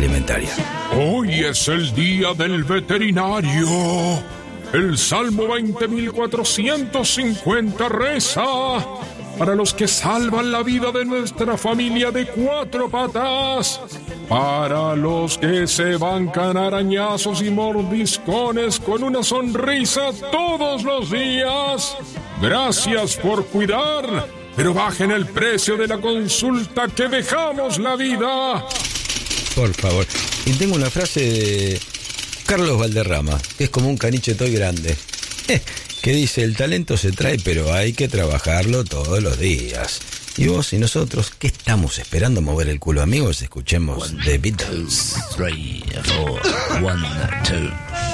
alimentaria. Hoy es el día del veterinario. El Salmo 20.450 reza: para los que salvan la vida de nuestra familia de cuatro patas, para los que se bancan arañazos y mordiscones con una sonrisa todos los días. Gracias por cuidar, pero bajen el precio de la consulta que dejamos la vida. Por favor. Y tengo una frase de Carlos Valderrama, que es como un caniche toy grande, que dice: el talento se trae, pero hay que trabajarlo todos los días. Y vos y nosotros, ¿qué estamos esperando mover el culo, amigos? Escuchemos The Beatles. 1, 2, 3, 4, 1, 2